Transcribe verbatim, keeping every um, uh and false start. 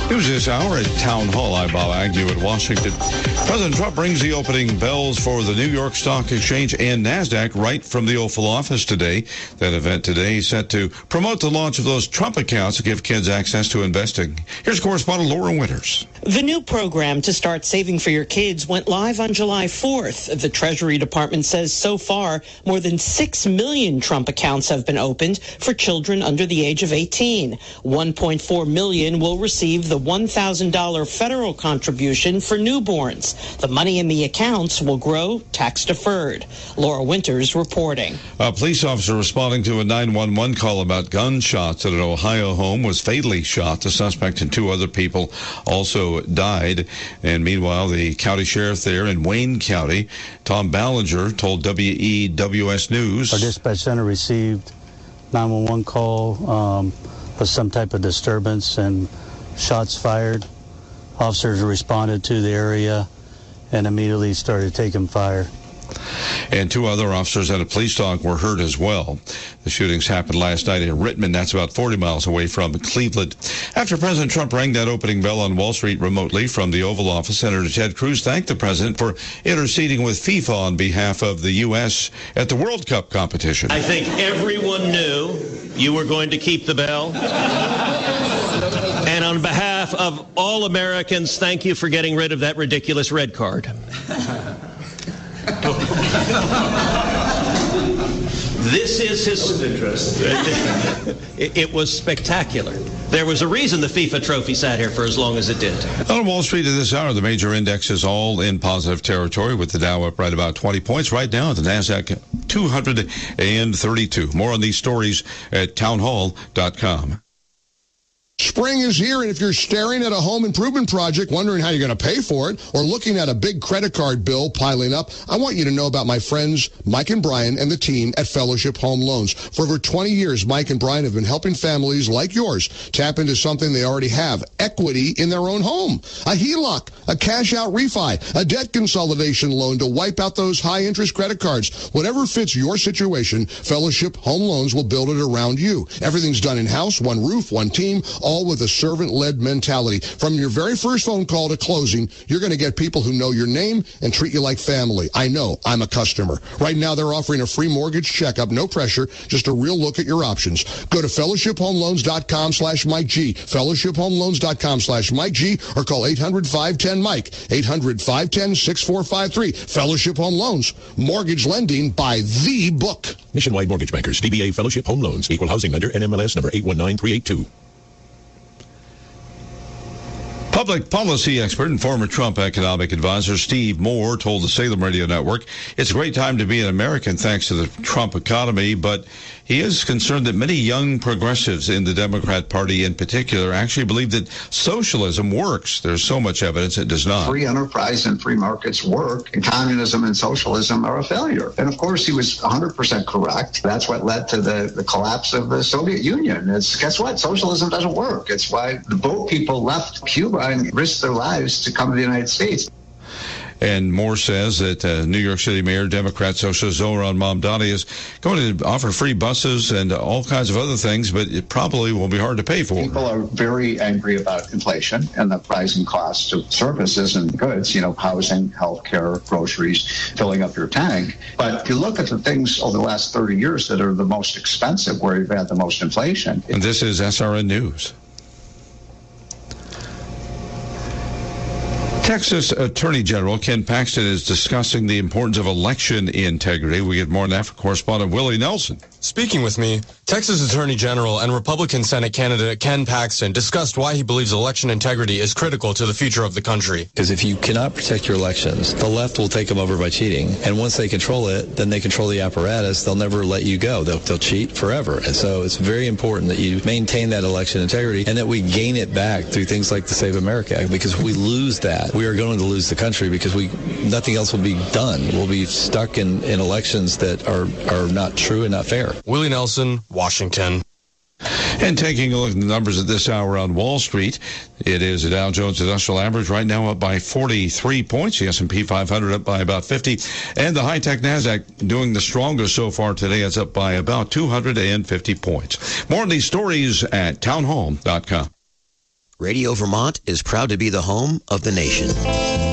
News this hour at Town Hall. I'm Bob Agnew at Washington. President Trump rings the opening bells for the New York Stock Exchange and NASDAQ right from the Oval Office today. That event today is set to promote the launch of those Trump accounts to give kids access to investing. Here's correspondent Laura Winters. The new program to start saving for your kids went live on July fourth. The Treasury Department says so far more than six million Trump accounts have been opened for children under the age of eighteen. one point four million will receive the one thousand dollars federal contribution for newborns. The money in the accounts will grow tax-deferred. Laura Winters reporting. A police officer responding to a nine one one call about gunshots at an Ohio home was fatally shot. The suspect and two other people also died. And meanwhile, the county sheriff there in Wayne County, Tom Ballinger, told W E W S News. Our dispatch center received nine one one call um, of some type of disturbance and shots fired. Officers responded to the area and immediately started taking fire. And two other officers and a police dog were hurt as well. The shootings happened last night in Richmond. That's about forty miles away from Cleveland. After President Trump rang that opening bell on Wall Street remotely from the Oval Office, Senator Ted Cruz thanked the president for interceding with FIFA on behalf of the U S at the World Cup competition. I think everyone knew you were going to keep the bell. And on behalf of all Americans, thank you for getting rid of that ridiculous red card. This is his... That was interesting. it, it was spectacular. There was a reason the FIFA trophy sat here for as long as it did. On Wall Street at this hour, the major indexes all in positive territory, with the Dow up right about twenty points. Right now, the NASDAQ two hundred thirty-two. More on these stories at town hall dot com. Spring is here, and if you're staring at a home improvement project, wondering how you're going to pay for it, or looking at a big credit card bill piling up, I want you to know about my friends Mike and Brian and the team at Fellowship Home Loans. For over twenty years, Mike and Brian have been helping families like yours tap into something they already have, equity in their own home. A H E L O C, a cash-out refi, a debt consolidation loan to wipe out those high-interest credit cards. Whatever fits your situation, Fellowship Home Loans will build it around you. Everything's done in-house, one roof, one team, all with a servant-led mentality. From your very first phone call to closing, you're going to get people who know your name and treat you like family. I know. I'm a customer. Right now, they're offering a free mortgage checkup. No pressure. Just a real look at your options. Go to fellowship home loans dot com slash Mike G. fellowship home loans dot com slash Mike G. Or call eight hundred, five one zero, Mike. eight hundred, five one zero, six four five three. Fellowship Home Loans. Mortgage lending by the book. Nationwide Mortgage Bankers. D B A Fellowship Home Loans. Equal housing lender. N M L S number eight one nine three eight two. Public policy expert and former Trump economic advisor Steve Moore told the Salem Radio Network it's a great time to be an American thanks to the Trump economy, but he is concerned that many young progressives in the Democrat Party in particular actually believe that socialism works. There's so much evidence it does not. Free enterprise and free markets work, and communism and socialism are a failure. And of course, he was one hundred percent correct. That's what led to the, the collapse of the Soviet Union. It's, guess what? Socialism doesn't work. It's why the boat people left Cuba and risked their lives to come to the United States. And Moore says that uh, New York City Mayor, Democrat Socialist Zohran Mamdani is going to offer free buses and all kinds of other things, but it probably will be hard to pay for. People are very angry about inflation and the rising costs of services and goods, you know, housing, healthcare, groceries, filling up your tank. But if you look at the things over the last thirty years that are the most expensive, where you've had the most inflation. And this is S R N News. Texas Attorney General Ken Paxton is discussing the importance of election integrity. We get more on that from correspondent Willie Nelson. Speaking with me, Texas Attorney General and Republican Senate candidate Ken Paxton discussed why he believes election integrity is critical to the future of the country. Because if you cannot protect your elections, the left will take them over by cheating. And once they control it, then they control the apparatus. They'll never let you go. They'll, they'll cheat forever. And so it's very important that you maintain that election integrity and that we gain it back through things like the Save America Act. Because if we lose that, we are going to lose the country because we nothing else will be done. We'll be stuck in, in elections that are, are not true and not fair. Willie Nelson, Washington. And taking a look at the numbers at this hour on Wall Street, it is the Dow Jones Industrial Average right now up by forty-three points, the S and P five hundred up by about fifty, and the high-tech NASDAQ doing the strongest so far today. It's up by about two hundred fifty points. More on these stories at town hall dot com. Radio Vermont is proud to be the home of the nation.